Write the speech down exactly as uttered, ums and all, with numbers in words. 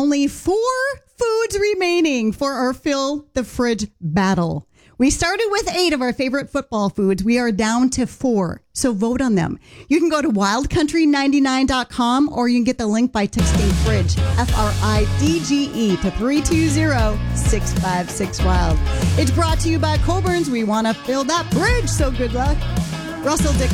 only four foods remaining for our Fill the Fridge battle. We started with eight of our favorite football foods. We are down to four, so vote on them. You can go to wild country ninety-nine dot com or you can get the link by texting FRIDGE, F R I D G E, to three two zero, six five six, WILD. It's brought to you by Coburn's. We want to fill that fridge, so good luck. Russell Dick.